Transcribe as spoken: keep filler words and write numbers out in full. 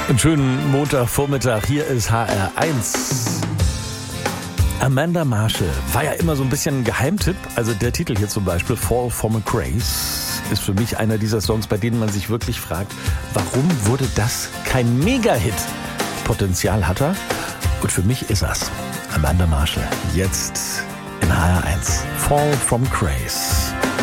Einen schönen Montagvormittag, hier ist H R eins. Amanda Marshall war ja immer so ein bisschen ein Geheimtipp. Also der Titel hier zum Beispiel, Fall from Grace, ist für mich einer dieser Songs, bei denen man sich wirklich fragt, warum wurde das kein Mega-Hit? Potenzial hat er und für mich ist er's. Amanda Marshall, jetzt in H R eins. Fall from Grace.